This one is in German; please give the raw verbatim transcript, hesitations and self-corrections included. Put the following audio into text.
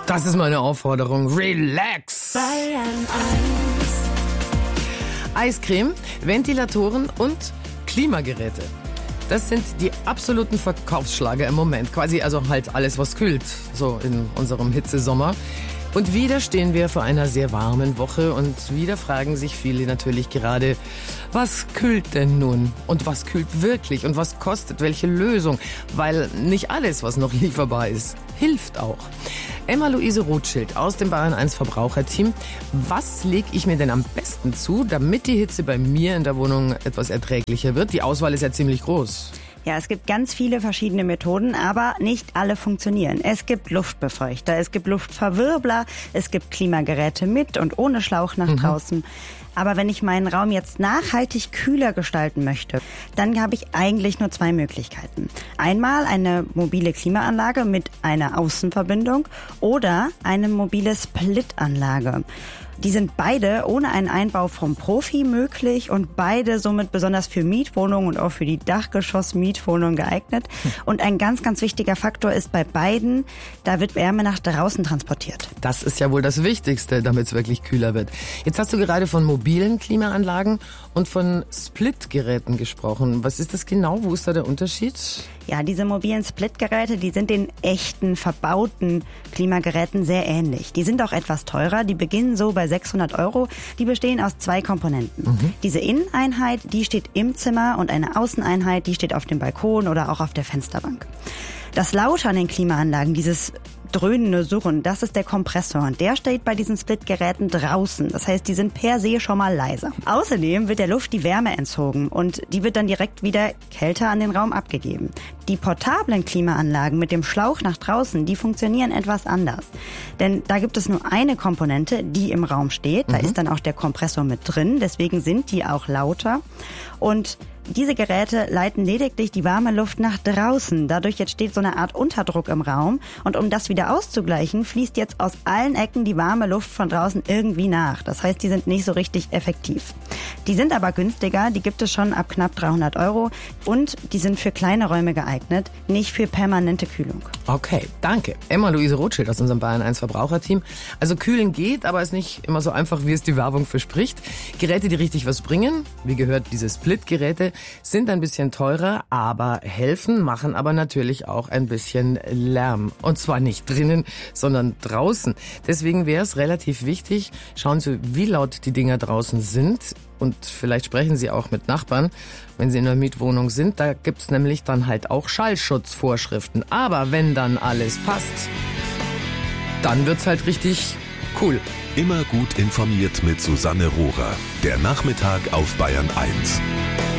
Das ist meine Aufforderung. Relax! Bayern eins. Eiscreme, Ventilatoren und Klimageräte. Das sind die absoluten Verkaufsschlager im Moment. Quasi also halt alles, was kühlt, so in unserem Hitzesommer. Und wieder stehen wir vor einer sehr warmen Woche und wieder fragen sich viele natürlich gerade, was kühlt denn nun? Und was kühlt wirklich? Und was kostet welche Lösung? Weil nicht alles, was noch lieferbar ist, hilft auch. Emma-Luise Rothschild aus dem Bayern eins Verbraucherteam. Was lege ich mir denn am besten zu, damit die Hitze bei mir in der Wohnung etwas erträglicher wird? Die Auswahl ist ja ziemlich groß. Ja, es gibt ganz viele verschiedene Methoden, aber nicht alle funktionieren. Es gibt Luftbefeuchter, es gibt Luftverwirbler, es gibt Klimageräte mit und ohne Schlauch nach mhm. draußen. Aber wenn ich meinen Raum jetzt nachhaltig kühler gestalten möchte, dann habe ich eigentlich nur zwei Möglichkeiten. Einmal eine mobile Klimaanlage mit einer Außenverbindung oder eine mobile Splitanlage. Die sind beide ohne einen Einbau vom Profi möglich und beide somit besonders für Mietwohnungen und auch für die Dachgeschoss-Mietwohnungen geeignet. Und ein ganz, ganz wichtiger Faktor ist bei beiden, da wird Wärme nach draußen transportiert. Das ist ja wohl das Wichtigste, damit es wirklich kühler wird. Jetzt hast du gerade von mobilen Klimaanlagen und von Splitgeräten gesprochen. Was ist das genau? Wo ist da der Unterschied? Ja, diese mobilen Splitgeräte, die sind den echten, verbauten Klimageräten sehr ähnlich. Die sind auch etwas teurer. Die beginnen so bei sechshundert Euro. Die bestehen aus zwei Komponenten. Mhm. Diese Inneneinheit, die steht im Zimmer und eine Außeneinheit, die steht auf dem Balkon oder auch auf der Fensterbank. Das Laute an den Klimaanlagen, dieses dröhnende Surren, das ist der Kompressor und der steht bei diesen Splitgeräten draußen. Das heißt, die sind per se schon mal leiser. Außerdem wird der Luft die Wärme entzogen und die wird dann direkt wieder kälter an den Raum abgegeben. Die portablen Klimaanlagen mit dem Schlauch nach draußen, die funktionieren etwas anders. Denn da gibt es nur eine Komponente, die im Raum steht. Da mhm. ist dann auch der Kompressor mit drin, deswegen sind die auch lauter. Und diese Geräte leiten lediglich die warme Luft nach draußen. Dadurch entsteht so eine Art Unterdruck im Raum. Und um das wieder auszugleichen, fließt jetzt aus allen Ecken die warme Luft von draußen irgendwie nach. Das heißt, die sind nicht so richtig effektiv. Die sind aber günstiger. Die gibt es schon ab knapp dreihundert Euro. Und die sind für kleine Räume geeignet, nicht für permanente Kühlung. Okay, danke. Emma-Luise Rothschild aus unserem Bayern eins Verbraucherteam. Also kühlen geht, aber ist nicht immer so einfach, wie es die Werbung verspricht. Geräte, die richtig was bringen, wie gehört diese Split-Geräte, sind ein bisschen teurer, aber helfen, machen aber natürlich auch ein bisschen Lärm. Und zwar nicht drinnen, sondern draußen. Deswegen wäre es relativ wichtig, schauen Sie, wie laut die Dinger draußen sind. Und vielleicht sprechen Sie auch mit Nachbarn, wenn Sie in einer Mietwohnung sind. Da gibt's nämlich dann halt auch Schallschutzvorschriften. Aber wenn dann alles passt, dann wird's halt richtig cool. Immer gut informiert mit Susanne Rohrer. Der Nachmittag auf Bayern eins.